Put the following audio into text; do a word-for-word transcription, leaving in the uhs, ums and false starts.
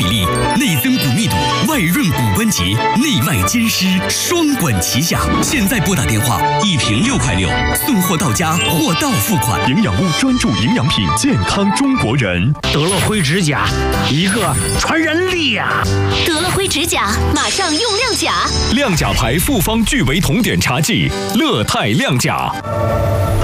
力，内增骨密度，外润骨关节，内外兼施，双管齐下。现在拨打电话，一瓶六块六，送货到家，货到付款。 营养屋专注营养品，健康中国人。 得了灰指甲，一个传染力呀！ 得了灰指甲，马上用亮甲。 亮甲牌复方聚维酮碘茶剂，乐泰亮甲。